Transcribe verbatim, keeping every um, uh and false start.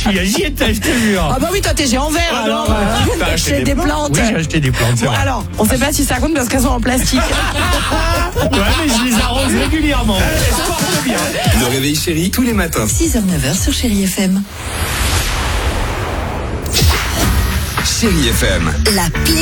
J'y étais, je te jure. Ah bah oui, toi t'es géant vert, Ah alors non, euh, t'as t'as acheté acheté des plantes. Oui, j'ai acheté des plantes, c'est Bon, vrai. alors, on sait pas si ça compte parce qu'elles sont en plastique. Ouais, mais je les arrose régulièrement. Elles se portent bien. Le réveil chéri, tous les matins. six heures neuf heures sur Chérie F M. Chéri F M. La playlist.